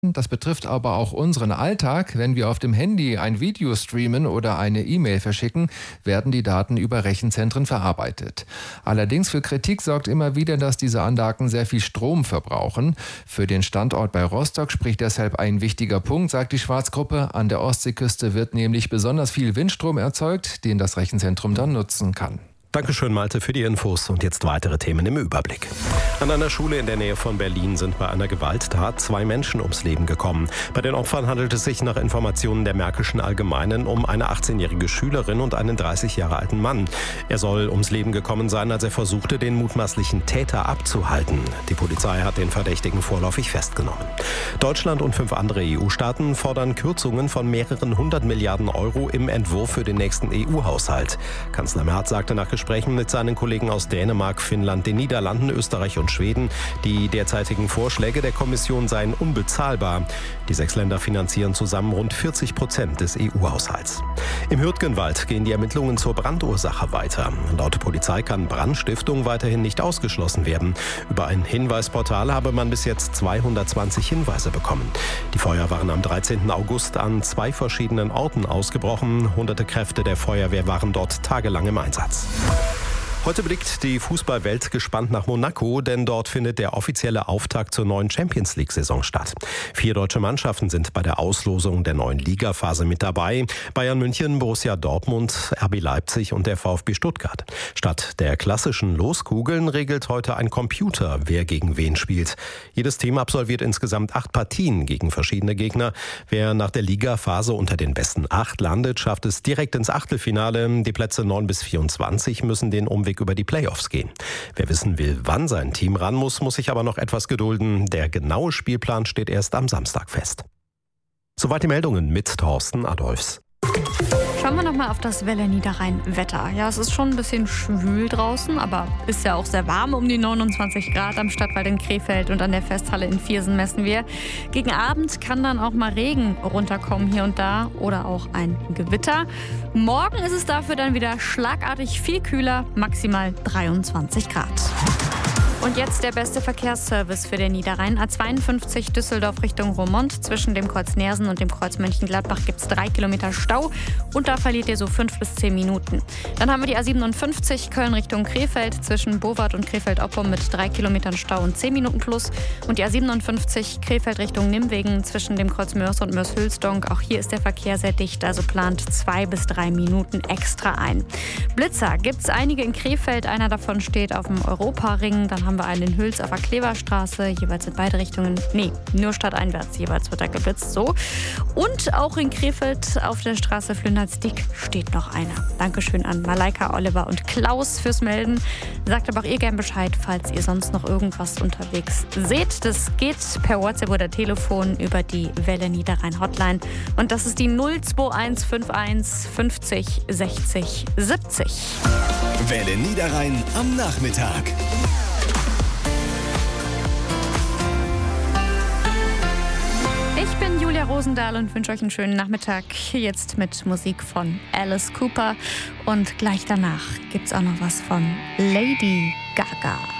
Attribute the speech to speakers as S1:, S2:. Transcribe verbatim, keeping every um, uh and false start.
S1: Das betrifft aber auch unseren Alltag. Wenn wir auf dem Handy ein Video streamen oder eine E-Mail verschicken, werden die Daten über Rechenzentren verarbeitet. Allerdings für Kritik sorgt immer wieder, dass diese Anlagen sehr viel Strom verbrauchen. Für den Standort bei Rostock spricht deshalb ein wichtiger Punkt, sagt die Schwarzgruppe. An der Ostseeküste wird nämlich besonders viel Windstrom erzeugt, den das Rechenzentrum dann nutzen kann.
S2: Dankeschön, Malte, für die Infos. Und jetzt weitere Themen im Überblick. An einer Schule in der Nähe von Berlin sind bei einer Gewalttat zwei Menschen ums Leben gekommen. Bei den Opfern handelt es sich nach Informationen der Märkischen Allgemeinen um eine achtzehnjährige Schülerin und einen dreißig Jahre alten Mann. Er soll ums Leben gekommen sein, als er versuchte, den mutmaßlichen Täter abzuhalten. Die Polizei hat den Verdächtigen vorläufig festgenommen. Deutschland und fünf andere E U-Staaten fordern Kürzungen von mehreren hundert Milliarden Euro im Entwurf für den nächsten E U-Haushalt. Kanzler Merz sagte nach Gesprächen mit seinen Kollegen aus Dänemark, Finnland, den Niederlanden, Österreich und Schweden, die derzeitigen Vorschläge der Kommission seien unbezahlbar. Die sechs Länder finanzieren zusammen rund vierzig Prozent des E U-Haushalts. Im Hürtgenwald gehen die Ermittlungen zur Brandursache weiter. Laut Polizei kann Brandstiftung weiterhin nicht ausgeschlossen werden. Über ein Hinweisportal habe man bis jetzt zweihundertzwanzig Hinweise bekommen. Die Feuer waren am dreizehnten August an zwei verschiedenen Orten ausgebrochen. Hunderte Kräfte der Feuerwehr waren dort tagelang im Einsatz. Heute blickt die Fußballwelt gespannt nach Monaco, denn dort findet der offizielle Auftakt zur neuen Champions-League-Saison statt. Vier deutsche Mannschaften sind bei der Auslosung der neuen Ligaphase mit dabei. Bayern München, Borussia Dortmund, R B Leipzig und der VfB Stuttgart. Statt der klassischen Loskugeln regelt heute ein Computer, wer gegen wen spielt. Jedes Team absolviert insgesamt acht Partien gegen verschiedene Gegner. Wer nach der Ligaphase unter den besten acht landet, schafft es direkt ins Achtelfinale. Die Plätze neun bis vierundzwanzig müssen den Umweg über die Playoffs gehen. Wer wissen will, wann sein Team ran muss, muss sich aber noch etwas gedulden. Der genaue Spielplan steht erst am Samstag fest. Soweit die Meldungen mit Thorsten Adolfs.
S3: Schauen wir nochmal auf das Welle-Niederrhein-Wetter. Ja, es ist schon ein bisschen schwül draußen, aber ist ja auch sehr warm, um die neunundzwanzig Grad am Stadtwald in Krefeld und an der Festhalle in Viersen messen wir. Gegen Abend kann dann auch mal Regen runterkommen hier und da oder auch ein Gewitter. Morgen ist es dafür dann wieder schlagartig viel kühler, maximal dreiundzwanzig Grad. Und jetzt der beste Verkehrsservice für den Niederrhein. A zweiundfünfzig Düsseldorf Richtung Roermond. Zwischen dem Kreuz Neersen und dem Kreuz Mönchengladbach gibt es drei Kilometer Stau. Und da verliert ihr so fünf bis zehn Minuten. Dann haben wir die A siebenundfünfzig Köln Richtung Krefeld. Zwischen Bowart und Krefeld-Oppum mit drei Kilometern Stau und zehn Minuten plus. Und die A siebenundfünfzig Krefeld Richtung Nimwegen. Zwischen dem Kreuz Mörs und Mörs-Hülsdonk. Auch hier ist der Verkehr sehr dicht. Also plant zwei bis drei Minuten extra ein. Blitzer gibt es einige in Krefeld. Einer davon steht auf dem Europaring. Dann haben wir einen in Hüls auf der Kleverstraße, jeweils in beide Richtungen, nee, nur stadteinwärts, jeweils wird da geblitzt, so. Und auch in Krefeld auf der Straße Flünderts-Dick steht noch einer. Dankeschön an Malaika, Oliver und Klaus fürs Melden. Sagt aber auch ihr gern Bescheid, falls ihr sonst noch irgendwas unterwegs seht. Das geht per WhatsApp oder Telefon über die Welle Niederrhein Hotline. Und das ist die null zwei eins fünf eins fünfzig sechzig siebzig.
S4: Welle Niederrhein am Nachmittag.
S3: Ich bin Julia Rosendahl und wünsche euch einen schönen Nachmittag. Jetzt mit Musik von Alice Cooper. Und gleich danach gibt's auch noch was von Lady Gaga.